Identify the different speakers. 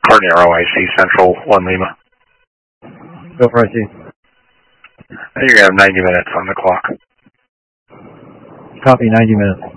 Speaker 1: Carnero IC, Central 1 Lima.
Speaker 2: Go for IC.
Speaker 1: You're going to have 90 minutes on the clock.
Speaker 2: Copy, 90 minutes.